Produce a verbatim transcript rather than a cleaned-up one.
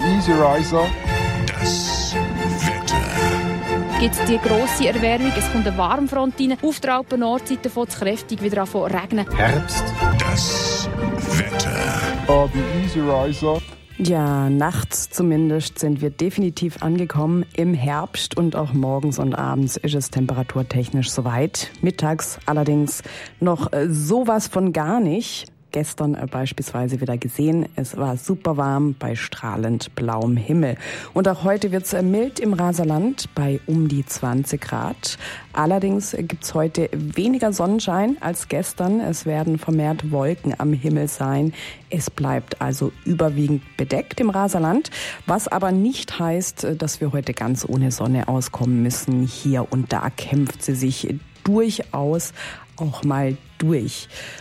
Easy Riser. Das Wetter. Gibt die grosse Erwärmung, es kommt eine Warmfront rein. Auf der Alpen-Nordseite fängt es kräftig wieder an zu regnen. Herbst. Das Wetter. Ah, die Easy Riser. Ja, nachts zumindest sind wir definitiv angekommen im Herbst und auch morgens und abends ist es temperaturtechnisch soweit. Mittags allerdings noch sowas von gar nicht. Gestern beispielsweise wieder gesehen, es war super warm bei strahlend blauem Himmel. Und auch heute wird es mild im Raserland bei um die zwanzig Grad. Allerdings gibt's heute weniger Sonnenschein als gestern. Es werden vermehrt Wolken am Himmel sein. Es bleibt also überwiegend bedeckt im Raserland, was aber nicht heißt, dass wir heute ganz ohne Sonne auskommen müssen. Hier und da kämpft sie sich durchaus auch mal durch.